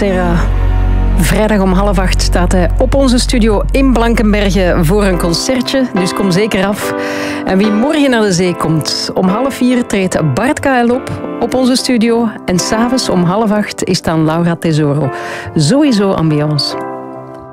Serra. Vrijdag om 7:30 staat hij op onze studio in Blankenberge voor een concertje. Dus kom zeker af. En wie morgen naar de zee komt, om 3:30 treedt Bart KL op onze studio. En s'avonds om 7:30 is dan Laura Tesoro. Sowieso ambiance.